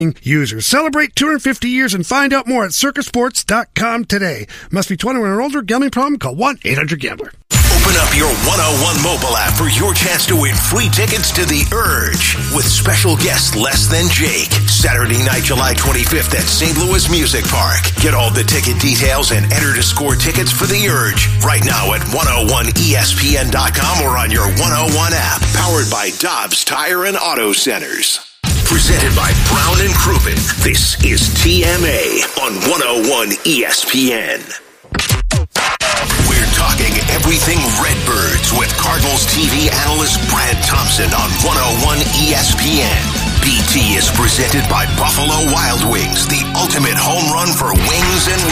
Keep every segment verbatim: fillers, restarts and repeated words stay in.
users. Celebrate two hundred fifty years and find out more at circus sports dot com today. Must be twenty-one or older. Gambling problem? Call one eight hundred gambler. Open up your one oh one mobile app for your chance to win free tickets to The Urge with special guest Less Than Jake. Saturday night, July twenty-fifth at Saint Louis Music Park. Get all the ticket details and enter to score tickets for The Urge right now at one oh one E S P N dot com or on your one oh one app. Powered by Dobbs Tire and Auto Centers. Presented by Brown and Crouppen. This is T M A on one oh one E S P N. We're talking everything Redbirds with Cardinals T V analyst Brad Thompson on one oh one E S P N. B T is presented by Buffalo Wild Wings, the ultimate home run for wings and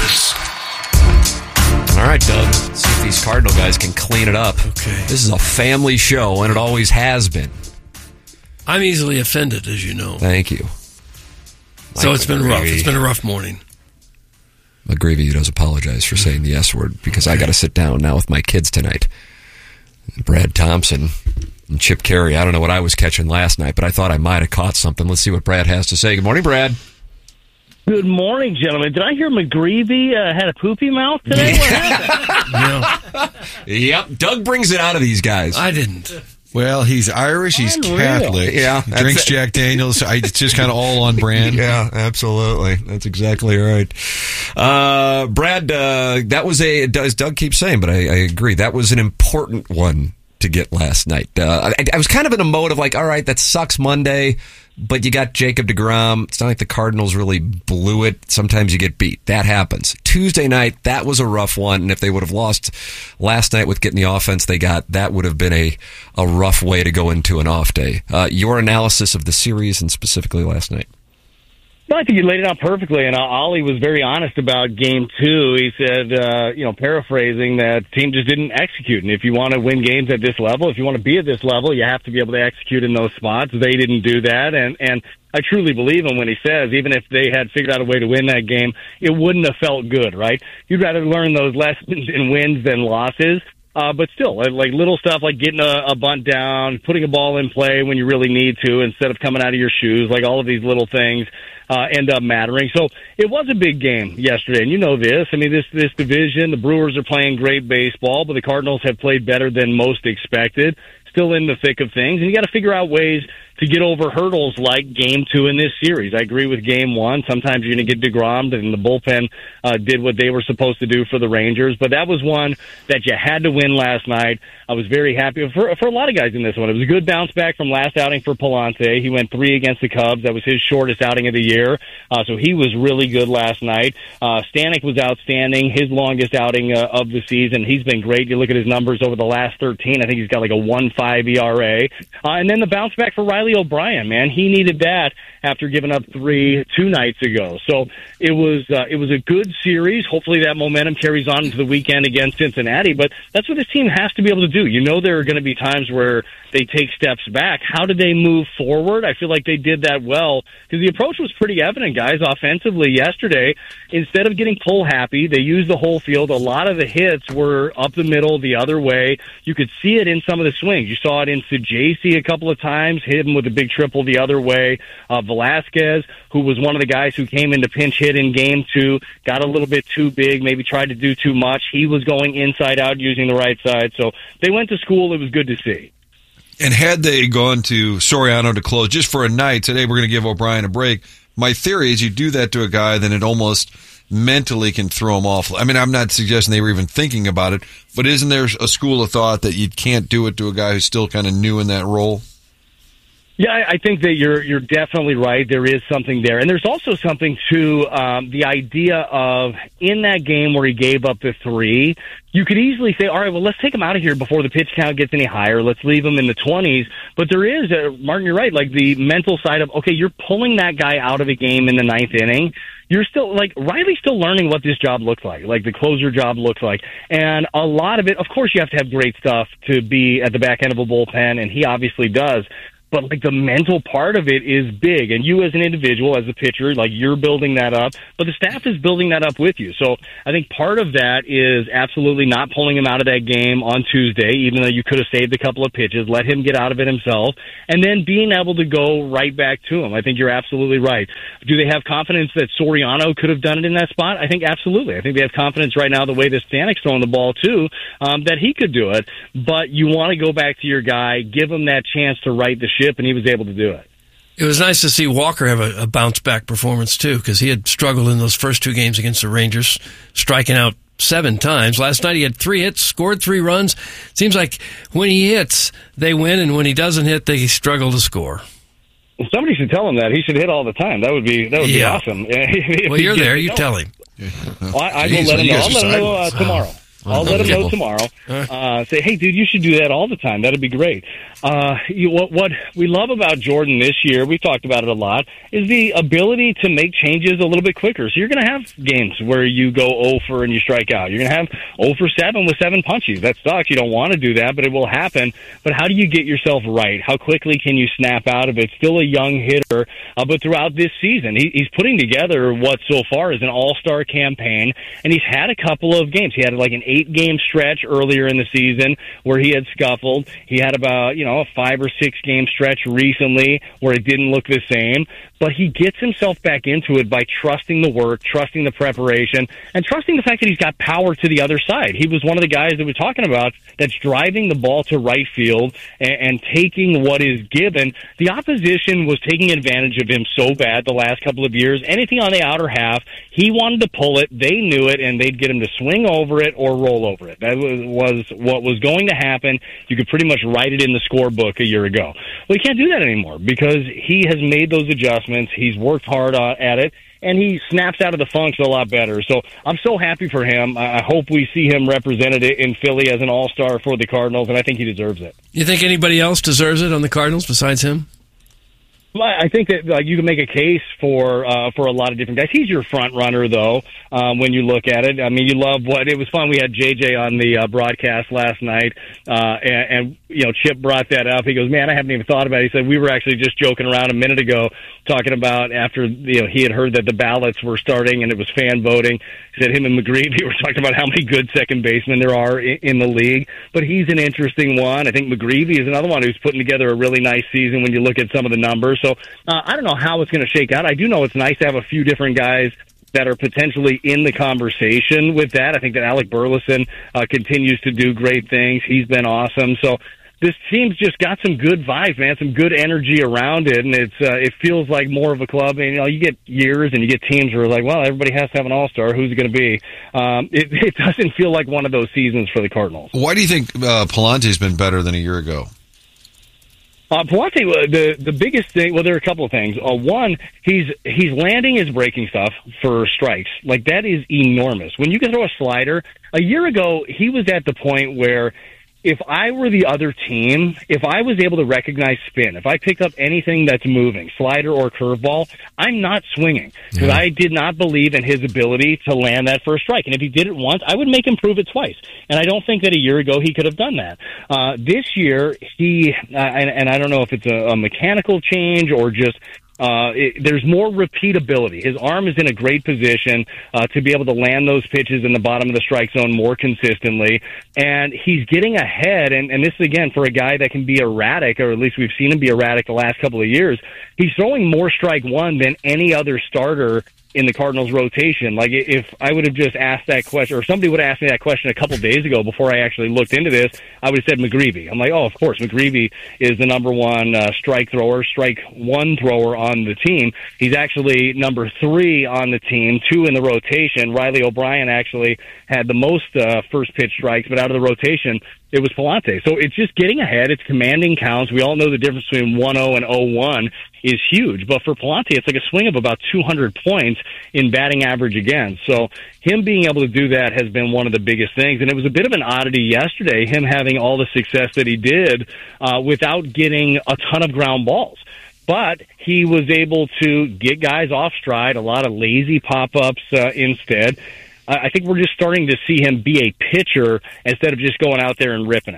wins. All right, Doug. Let's see if these Cardinal guys can clean it up. Okay. This is a family show, and it always has been. I'm easily offended, as you know. Thank you. So Mike it's been McGreevy. rough. It's been a rough morning. McGreevy does apologize for saying the S word because I got to sit down now with my kids tonight. Brad Thompson and Chip Carey. I don't know what I was catching last night, but I thought I might have caught something. Let's see what Brad has to say. Good morning, Brad. Good morning, gentlemen. Did I hear McGreevy uh, had a poopy mouth today? What happened? Yeah. Yep. Doug brings it out of these guys. I didn't. Well, he's Irish, he's Unreal. Catholic, Yeah, that's drinks it. Jack Daniels. I, it's just kind of all on brand. Yeah, absolutely. That's exactly right. Uh, Brad, uh, that was a, as Doug keeps saying, but I, I agree, that was an important one to get last night. Uh, I, I was kind of in a mode of like, all right, that sucks Monday, but you got Jacob deGrom. It's not like the Cardinals really blew it. Sometimes you get beat. That happens. Tuesday night, that was a rough one, and if they would have lost last night with getting the offense they got, that would have been a, a rough way to go into an off day. Uh, your analysis of the series and specifically last night? No, I think you laid it out perfectly, and uh, Ollie was very honest about game two. He said, uh, you know, paraphrasing, that the team just didn't execute. And if you want to win games at this level, if you want to be at this level, you have to be able to execute in those spots. They didn't do that, and, and I truly believe him when he says, even if they had figured out a way to win that game, it wouldn't have felt good, right? You'd rather learn those lessons in wins than losses. Uh, but still, like little stuff like getting a, a bunt down, putting a ball in play when you really need to instead of coming out of your shoes, like all of these little things uh, end up mattering. So it was a big game yesterday, and you know this. I mean, this this division, the Brewers are playing great baseball, but the Cardinals have played better than most expected. Still in the thick of things, and you got to figure out ways to get over hurdles like game two in this series. I agree with game one. Sometimes you're going to get DeGrom, and the bullpen uh, did what they were supposed to do for the Rangers. But that was one that you had to win last night. I was very happy for, for a lot of guys in this one. It was a good bounce back from last outing for Palante. He went three against the Cubs. That was his shortest outing of the year. Uh, so he was really good last night. Uh, Stanek was outstanding, his longest outing uh, of the season. He's been great. You look at his numbers over the last thirteen. I think he's got like a one point five E R A. Uh, and then the bounce back for Riley O'Brien, man. He needed that after giving up three two nights ago. So it was uh, it was a good series. Hopefully that momentum carries on into the weekend against Cincinnati. But that's what this team has to be able to do. You know there are going to be times where they take steps back. How did they move forward? I feel like they did that well because the approach was pretty evident, guys, offensively yesterday. Instead of getting pull happy, they used the whole field. A lot of the hits were up the middle, the other way. You could see it in some of the swings. You saw it in Sajacy a couple of times, hit him with a big triple the other way. Uh, Velasquez, who was one of the guys who came into pinch hit in game two, got a little bit too big, maybe tried to do too much. He was going inside out using the right side. So they went to school. It was good to see. And had they gone to Soriano to close just for a night, today we're going to give O'Brien a break. My theory is you do that to a guy, then it almost mentally can throw him off. I mean, I'm not suggesting they were even thinking about it, but isn't there a school of thought that you can't do it to a guy who's still kind of new in that role? Yeah, I think that you're you're definitely right. There is something there. And there's also something to um, the idea of in that game where he gave up the three, you could easily say, all right, well, let's take him out of here before the pitch count gets any higher. Let's leave him in the twenties. But there is, uh, Martin, you're right, like the mental side of, okay, you're pulling that guy out of the game in the ninth inning. You're still, like, Riley's still learning what this job looks like, like the closer job looks like. And a lot of it, of course, you have to have great stuff to be at the back end of a bullpen, and he obviously does. but like the mental part of it is big. And you as an individual, as a pitcher, like you're building that up, but the staff is building that up with you. So I think part of that is absolutely not pulling him out of that game on Tuesday, even though you could have saved a couple of pitches, let him get out of it himself, and then being able to go right back to him. I think you're absolutely right. Do they have confidence that Soriano could have done it in that spot? I think absolutely. I think they have confidence right now the way that Stanek's throwing the ball too, um, that he could do it. But you want to go back to your guy, give him that chance to right the ship, and he was able to do it. It was nice to see Walker have a, a bounce-back performance, too, because he had struggled in those first two games against the Rangers, striking out seven times. Last night he had three hits, scored three runs. Seems like when he hits, they win, and when he doesn't hit, they struggle to score. Well, somebody should tell him that. He should hit all the time. That would be that would yeah. be awesome. Well, you're there. You tell him. Well, I, I will let him know. I'll let him know uh, tomorrow. I'll let him know tomorrow. Uh, say, hey, dude, you should do that all the time. That'd be great. Uh, you, what, what we love about Jordan this year, we've talked about it a lot, is the ability to make changes a little bit quicker. So you're going to have games where you go oh for and you strike out. You're going to have oh for seven with seven punchies. That sucks. You don't want to do that, but it will happen. But how do you get yourself right? How quickly can you snap out of it? Still a young hitter, uh, but throughout this season, he, he's putting together what so far is an all-star campaign, and he's had a couple of games. He had like an eight-game stretch earlier in the season where he had scuffled. He had about, you know, a five or six game stretch recently where it didn't look the same, but he gets himself back into it by trusting the work, trusting the preparation, and trusting the fact that he's got power to the other side. He was one of the guys that we're talking about that's driving the ball to right field and, and taking what is given. The opposition was taking advantage of him so bad the last couple of years. Anything on the outer half, he wanted to pull it. They knew it, and they'd get him to swing over it or roll over it. That was, was what was going to happen. You could pretty much write it in the scorebook a year ago. Well, he can't do that anymore because he has made those adjustments. He's worked hard uh, at it, and he snaps out of the funks a lot better. So I'm so happy for him. I hope we see him represented in Philly as an all-star for the Cardinals, and I think he deserves it. You think anybody else deserves it on the Cardinals besides him? Well, I think that like, you can make a case for uh, for a lot of different guys. He's your front runner, though, um, when you look at it. I mean, you love what it was fun. We had J J on the uh, broadcast last night, uh, and, and you know, Chip brought that up. He goes, "Man, I haven't even thought about it." He said, "We were actually just joking around a minute ago, talking about after you know he had heard that the ballots were starting and it was fan voting." He said him and McGreevy were talking about how many good second basemen there are in, in the league, but he's an interesting one. I think McGreevy is another one who's putting together a really nice season when you look at some of the numbers. So uh, I don't know how it's going to shake out. I do know it's nice to have a few different guys that are potentially in the conversation with that. I think that Alec Burleson uh, continues to do great things. He's been awesome. So this team's just got some good vibes, man, some good energy around it, and it's uh, it feels like more of a club. And, you know, you get years and you get teams where are like, well, everybody has to have an all-star. Who's it going to be? Um, it, it doesn't feel like one of those seasons for the Cardinals. Why do you think uh, Palante's been better than a year ago? Uh, Palante, the the biggest thing. Well, there are a couple of things. Uh, one, he's he's landing his breaking stuff for strikes. Like that is enormous. When you can throw a slider, a year ago he was at the point where, if I were the other team, if I was able to recognize spin, if I picked up anything that's moving, slider or curveball, I'm not swinging because yeah. I did not believe in his ability to land that first strike. And if he did it once, I would make him prove it twice. And I don't think that a year ago he could have done that. Uh, this year, he, uh, and, and I don't know if it's a, a mechanical change or just Uh, it, there's more repeatability. His arm is in a great position uh, to be able to land those pitches in the bottom of the strike zone more consistently, and he's getting ahead. And, and this, again, for a guy that can be erratic, or at least we've seen him be erratic the last couple of years, he's throwing more strike one than any other starter in the Cardinals rotation. Like, if I would have just asked that question, or somebody would have asked me that question a couple days ago before I actually looked into this, I would have said McGreevy. I'm like, oh, of course, McGreevy is the number one uh, strike thrower, strike one thrower on the team. He's actually number three on the team, two in the rotation. Riley O'Brien actually had the most uh, first pitch strikes, but out of the rotation, it was Palante. So it's just getting ahead. It's commanding counts. We all know the difference between one oh and oh one is huge. But for Palante, it's like a swing of about two hundred points in batting average again. So him being able to do that has been one of the biggest things. And it was a bit of an oddity yesterday, him having all the success that he did uh, without getting a ton of ground balls. But he was able to get guys off stride, a lot of lazy pop-ups uh, instead. I think we're just starting to see him be a pitcher instead of just going out there and ripping it.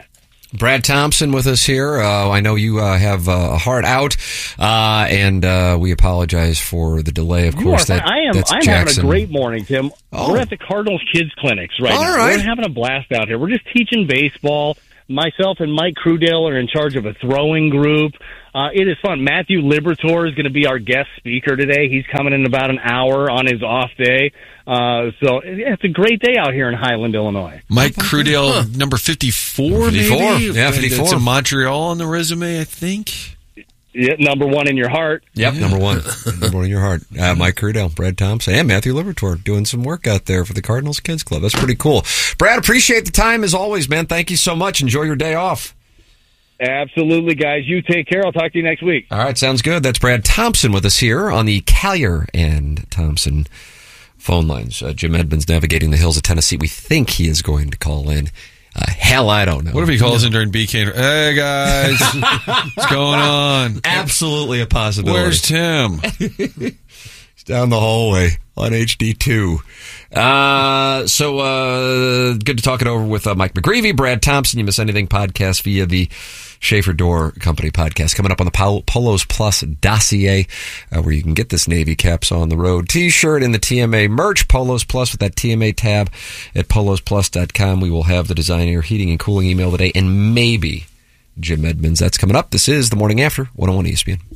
Brad Thompson with us here. Uh, I know you uh, have uh, a heart out, uh, and uh, we apologize for the delay. Of You course, are that fine. I am. that's I'm Jackson. having a great morning, Tim. Oh. We're at the Cardinals Kids Clinics right All now. right. We're having a blast out here. We're just teaching baseball. Myself and Mike Crudale are in charge of a throwing group. Uh, it is fun. Matthew Liberatore is going to be our guest speaker today. He's coming in about an hour on his off day. Uh, so yeah, it's a great day out here in Highland, Illinois. Mike Crudale, huh. number fifty-four, fifty-four. maybe? Yeah, fifty-four. It's in Montreal on the resume, I think. Yeah, number one in your heart. Yep, Yeah. number one. Number one in your heart. Uh, Mike Crudale, Brad Thompson, and Matthew Liberatore doing some work out there for the Cardinals Kids Club. That's pretty cool. Brad, appreciate the time as always, man. Thank you so much. Enjoy your day off. Absolutely, guys. You take care. I'll talk to you next week. All right, sounds good. That's Brad Thompson with us here on the Callier and Thompson phone lines. Uh, Jim Edmonds navigating the hills of Tennessee. We think he is going to call in. Uh, hell, I don't know. What if he calls in during B K? Hey, guys. What's going on? Absolutely a possibility. Where's Tim? He's down the hallway on H D two. Uh, so, uh, good to talk it over with uh, Mike McGreevy, Brad Thompson. You Miss Anything podcast via the Schaefer Door Company podcast. Coming up on the Pol- Polos Plus dossier, uh, where you can get this Navy Caps on the Road t-shirt and the T M A merch, Polos Plus with that T M A tab at polos plus dot com. We will have the Design Air Heating and Cooling email today, and maybe Jim Edmonds. That's coming up. This is The Morning After, one oh one E S P N.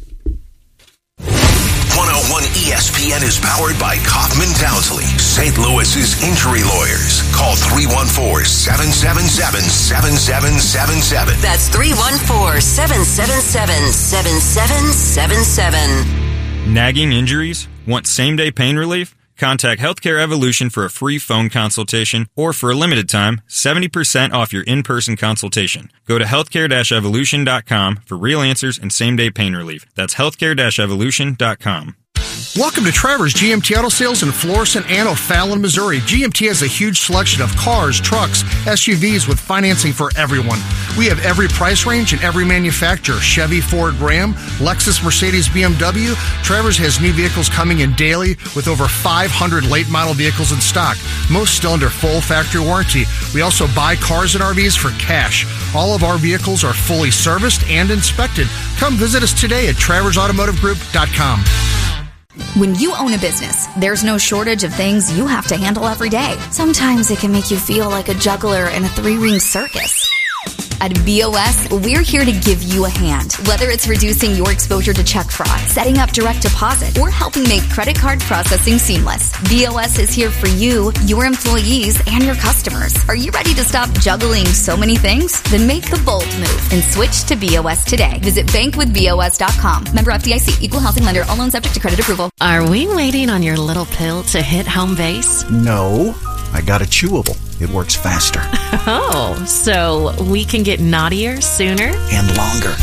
one oh one E S P N is powered by Kaufman Townsley, Saint Louis's injury lawyers. Call three one four, seven seven seven, seven seven seven seven. That's three one four, seven seven seven, seven seven seven seven. Nagging injuries? Want same-day pain relief? Contact Healthcare Evolution for a free phone consultation, or for a limited time, seventy percent off your in-person consultation. Go to healthcare dash evolution dot com for real answers and same-day pain relief. That's healthcare dash evolution dot com. Welcome to Trevor's G M T Auto Sales in Florissant and O'Fallon, Missouri. G M T has a huge selection of cars, trucks, S U Vs with financing for everyone. We have every price range and every manufacturer. Chevy, Ford, Ram, Lexus, Mercedes, B M W. Trevor's has new vehicles coming in daily with over five hundred late model vehicles in stock. Most still under full factory warranty. We also buy cars and R Vs for cash. All of our vehicles are fully serviced and inspected. Come visit us today at travers automotive group dot com. When you own a business, there's no shortage of things you have to handle every day. Sometimes it can make you feel like a juggler in a three-ring circus. At B O S, we're here to give you a hand. Whether it's reducing your exposure to check fraud, setting up direct deposit, or helping make credit card processing seamless, B O S is here for you, your employees, and your customers. Are you ready to stop juggling so many things? Then make the bold move and switch to B O S today. Visit bank with B O S dot com. Member F D I C. Equal housing lender. All loans subject to credit approval. Are we waiting on your little pill to hit home base? No, I got a chewable. It works faster. Oh, so we can get naughtier sooner? And longer.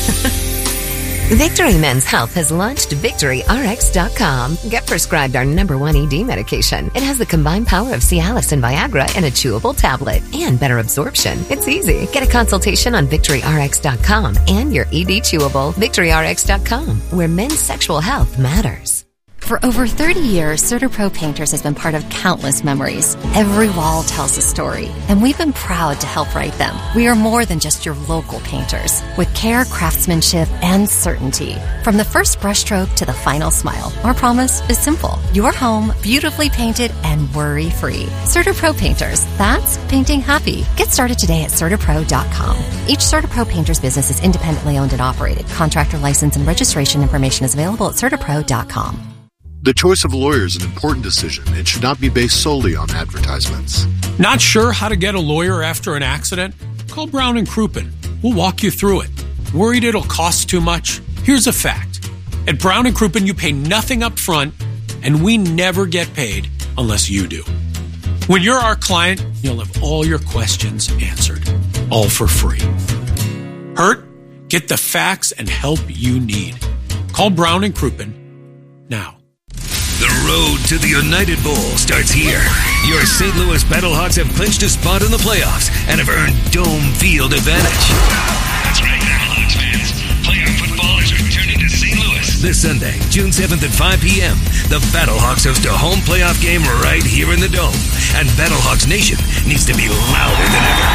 Victory Men's Health has launched Victory R X dot com. Get prescribed our number one E D medication. It has the combined power of Cialis and Viagra in a chewable tablet and better absorption. It's easy. Get a consultation on Victory R X dot com and your E D chewable. Victory R X dot com, where men's sexual health matters. For over thirty years, CertaPro Painters has been part of countless memories. Every wall tells a story, and we've been proud to help write them. We are more than just your local painters. With care, craftsmanship, and certainty. From the first brushstroke to the final smile, our promise is simple. Your home, beautifully painted and worry-free. CertaPro Painters. That's painting happy. Get started today at Certa Pro dot com. Each CertaPro Painters business is independently owned and operated. Contractor license and registration information is available at Certa Pro dot com. The choice of a lawyer is an important decision and should not be based solely on advertisements. Not sure how to get a lawyer after an accident? Call Brown and Crouppen. We'll walk you through it. Worried it'll cost too much? Here's a fact. At Brown and Crouppen, you pay nothing up front, and we never get paid unless you do. When you're our client, you'll have all your questions answered, all for free. Hurt? Get the facts and help you need. Call Brown and Crouppen now. The road to the United Bowl starts here. Your Saint Louis Battlehawks have clinched a spot in the playoffs and have earned dome field advantage. That's right, Battlehawks fans. Playoff football is returning to Saint Louis. This Sunday, June seventh at five p.m., the Battlehawks host a home playoff game right here in the Dome. And Battlehawks Nation needs to be louder than ever.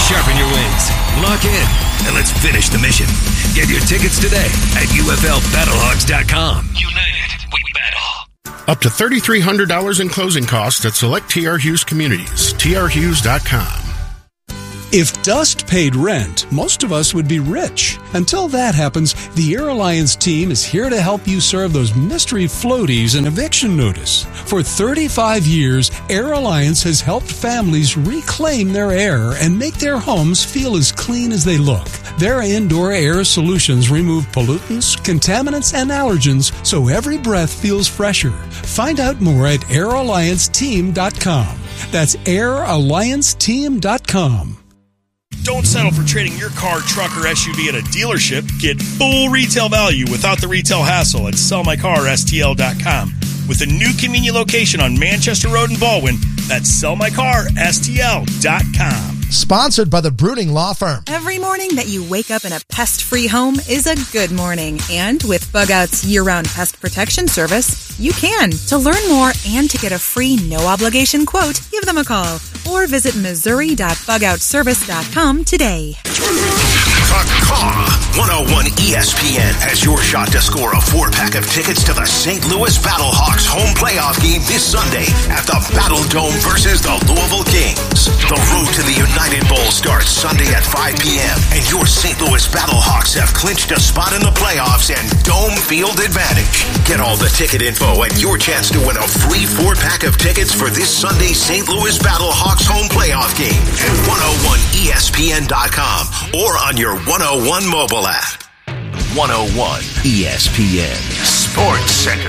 Sharpen your wings, lock in, and let's finish the mission. Get your tickets today at U F L Battlehogs dot com. United, we battle. Up to three thousand three hundred dollars in closing costs at select T R Hughes communities. T R Hughes dot com. If dust paid rent, most of us would be rich. Until that happens, the Air Alliance team is here to help you serve those mystery floaties an eviction notice. For thirty-five years, Air Alliance has helped families reclaim their air and make their homes feel as clean as they look. Their indoor air solutions remove pollutants, contaminants, and allergens so every breath feels fresher. Find out more at air alliance team dot com. That's air alliance team dot com. Don't settle for trading your car, truck, or S U V at a dealership. Get full retail value without the retail hassle at sell my car S T L dot com. With a new convenient location on Manchester Road in Baldwin, that's sell my car S T L dot com. Sponsored by the Brooding Law Firm. Every morning that you wake up in a pest-free home is a good morning. And with Bug Out's year-round pest protection service, you can. To learn more and to get a free, no-obligation quote, give them a call or visit missouri dot bug out service dot com today. one oh one E S P N has your shot to score a four-pack of tickets to the Saint Louis Battlehawks home playoff game this Sunday at the Battle Dome versus the Louisville Kings. The road to the United Bowl starts Sunday at five p.m. and your Saint Louis Battlehawks have clinched a spot in the playoffs and dome field advantage. Get all the ticket info and your chance to win a free four-pack of tickets for this Sunday's Saint Louis Battlehawks home playoff game at one oh one E S P N dot com or on your one oh one mobile app. one oh one E S P N Sports Center.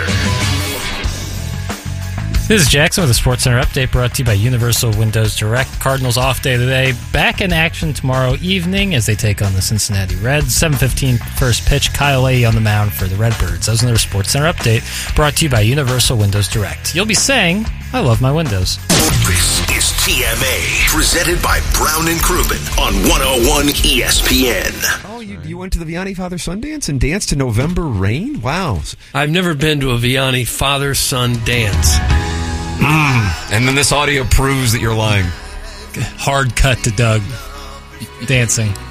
This is Jackson with the Sports Center update brought to you by Universal Windows Direct. Cardinals off day today. Back in action tomorrow evening as they take on the Cincinnati Reds. seven fifteen first pitch. Kyle Leahy on the mound for the Redbirds. That was another Sports Center update brought to you by Universal Windows Direct. You'll be saying, I love my windows. This is T M A, presented by Brown and Crouppen on one oh one E S P N. Oh, you, you went to the Vianney Father-Son dance and danced to November Rain? Wow. I've never been to a Vianney Father-Son dance. Mm. And then this audio proves that you're lying. Hard cut to Doug dancing.